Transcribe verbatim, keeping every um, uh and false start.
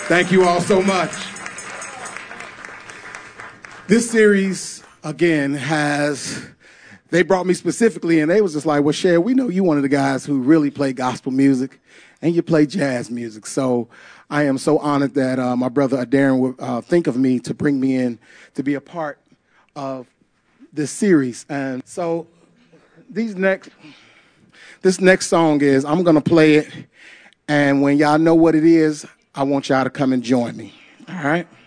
Thank you all so much. This series, again, has, they brought me specifically, and they was just like, well, Cher, we know you one of the guys who really play gospel music, and you play jazz music. So I am so honored that uh, my brother Darren would uh, think of me to bring me in to be a part of this series. And so these next, this next song is, I'm going to play it, and when y'all know what it is, I want y'all to come and join me. All right?